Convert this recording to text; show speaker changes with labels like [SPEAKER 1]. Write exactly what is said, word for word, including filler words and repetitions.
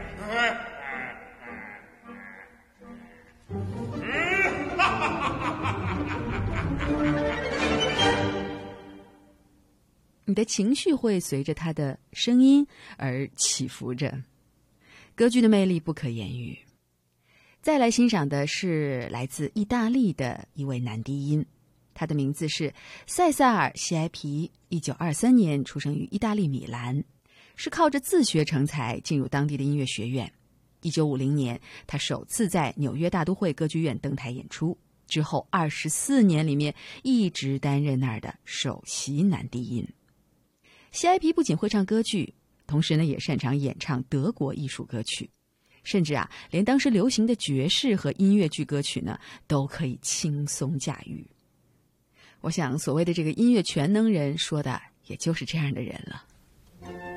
[SPEAKER 1] 你的情绪会随着他的声音而起伏着，歌剧的魅力不可言喻。再来欣赏的是来自意大利的一位男低音，他的名字是塞萨尔·西埃皮，一九二三年出生于意大利米兰，是靠着自学成才进入当地的音乐学院。一九五零年，他首次在纽约大都会歌剧院登台演出，之后二十四年里面一直担任那儿的首席男低音。西埃皮不仅会唱歌剧，同时呢也擅长演唱德国艺术歌曲，甚至啊连当时流行的爵士和音乐剧歌曲呢都可以轻松驾驭。我想所谓的这个音乐全能人，说的也就是这样的人了。